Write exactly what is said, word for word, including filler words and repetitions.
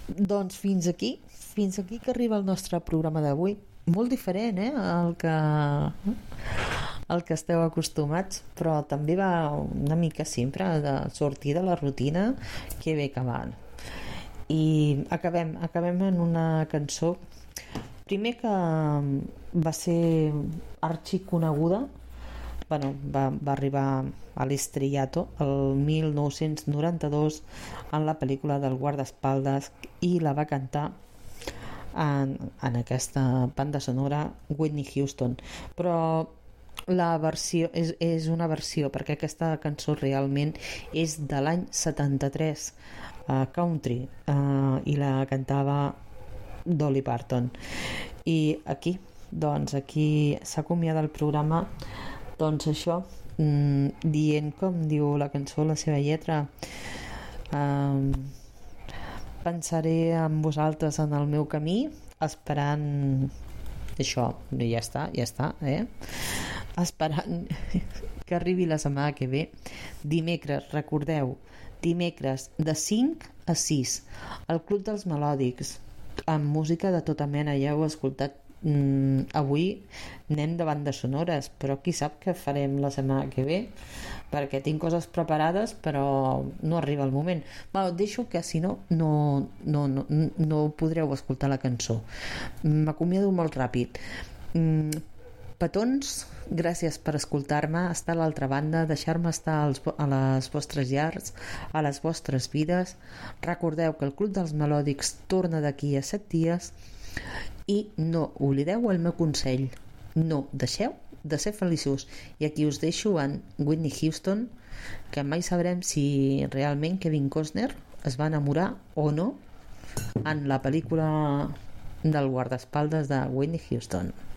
Doncs fins aquí, fins aquí que arriba el nostre programa d'avui. Molt diferent, eh, el que, el que esteu acostumats, però també va una mica sempre de sortir de la rutina, que bé que va. I acabem, acabem en una cançó, primer que va ser arxiconeguda, bueno, va, va arribar a l'estrellato el mil nou-cents noranta-dos en la pel·lícula del guardaespaldes i la va cantar en, en aquesta banda sonora Whitney Houston, però la versió és, és una versió, perquè aquesta cançó realment és de l'any setanta-tres, uh, country, uh, i la cantava Dolly Parton. I aquí, doncs aquí s'acomiada el programa, doncs això, mmm, dient com diu la cançó, la seva lletra, um, pensaré en vosaltres en el meu camí, esperant això, ja està, ja està, eh? Esperant que arribi la setmana que ve. Dimecres, recordeu, dimecres de cinc a sis, al Club dels Melòdics, amb música de tota mena, ja heu escoltat. Mm, avui anem de bandes sonores, però qui sap què farem la setmana que ve, perquè tinc coses preparades però no arriba el moment. Bueno, deixo que si no no, no, no, no podreu escoltar la cançó. M'acomiado molt ràpid. mm, petons, gràcies per escoltar-me, estar a l'altra banda, deixar-me estar als, a les vostres llars, a les vostres vides. Recordeu que el Club dels Melòdics torna d'aquí a set dies. I no oblideu el meu consell, no deixeu de ser feliços. I aquí us deixo en Whitney Houston, que mai sabrem si realment Kevin Costner es va enamorar o no en la pel·lícula del guardaespaldes de Whitney Houston.